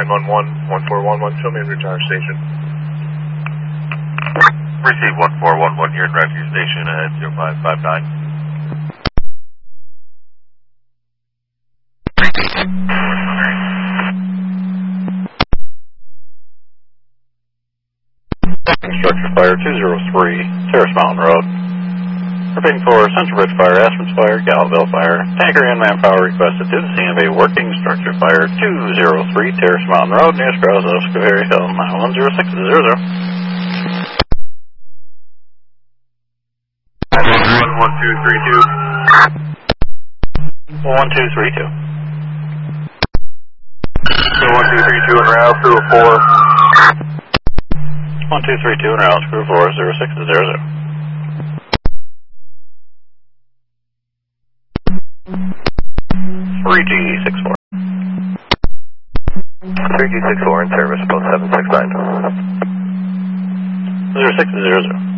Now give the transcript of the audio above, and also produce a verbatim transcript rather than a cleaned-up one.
nine one one, one four one one, show me your tower station. Receive one four one one, you're in rescue station at zero five five nine. Structure fire two zero three, Terrace Mountain Road. Repeating for Central Ridge Fire, Aspen's Fire, Galville Fire. Tanker and manpower requested to the C M A working. Structure fire two zero three, Terrace Mountain Road, near Sprouse of Square Hill, one zero six zero zero. one two three two. one two three two. one two three two en route, crew of four. one two three two en route, crew of four, zero six zero zero. three G six four. three G six four in service, post seven six nine. zero six zero zero.